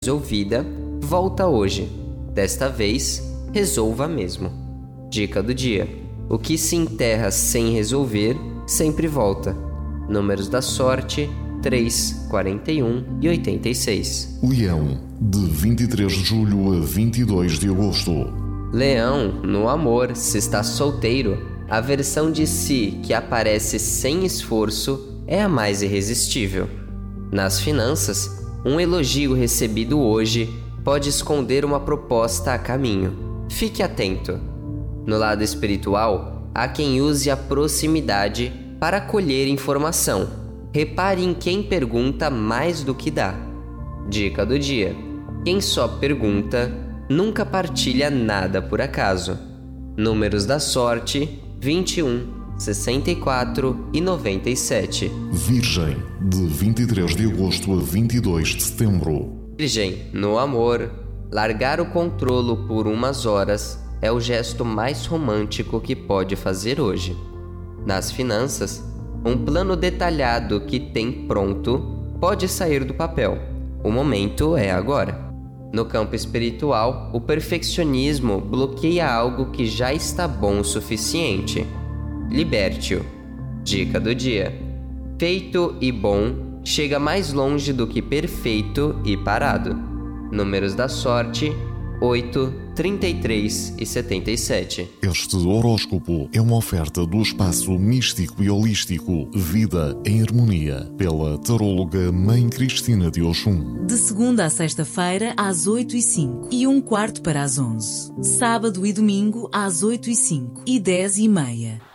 resolvida, volta hoje. Desta vez, resolva mesmo. Dica do dia: o que se enterra sem resolver, sempre volta. Números da sorte: 3, 41 e 86. Leão, de 23 de julho a 22 de agosto. Leão, no amor, se está solteiro, a versão de si que aparece sem esforço é a mais irresistível. Nas finanças, um elogio recebido hoje pode esconder uma proposta a caminho. Fique atento. No lado espiritual, há quem use a proximidade para colher informação. Repare em quem pergunta mais do que dá. Dica do dia: quem só pergunta, nunca partilha nada por acaso. Números da sorte: 21, 64 e 97. Virgem, de 23 de agosto a 22 de setembro. Virgem, no amor, largar o controlo por umas horas é o gesto mais romântico que pode fazer hoje. Nas finanças, um plano detalhado que tem pronto pode sair do papel. O momento é agora. No campo espiritual, o perfeccionismo bloqueia algo que já está bom o suficiente. Liberte-o. Dica do dia: feito e bom chega mais longe do que perfeito e parado. Números da sorte: 8, 33 e 77. Este horóscopo é uma oferta do espaço místico e holístico Vida em Harmonia, pela taróloga Mãe Cristina de Oxum. De segunda a sexta-feira, às 8h05 e 1/4 para as 11. Sábado e domingo, às 8h05 e 10h30.